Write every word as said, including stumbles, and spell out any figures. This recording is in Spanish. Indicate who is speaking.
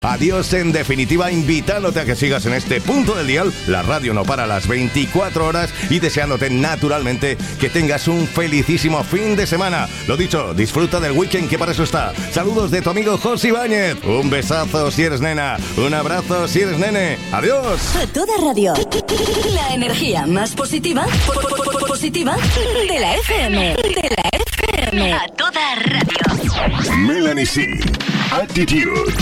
Speaker 1: Adiós, en definitiva, invitándote a que sigas en este punto del dial. La radio no para las veinticuatro horas y deseándote naturalmente que tengas un felicísimo fin de semana. Lo dicho, disfruta del weekend, que para eso está. Saludos de tu amigo José Ibáñez. Un besazo si eres nena, un abrazo si eres nene. Adiós.
Speaker 2: A toda radio. La energía más positiva, positiva de la F M. De la F M. A toda radio.
Speaker 3: Melanie C. Attitude.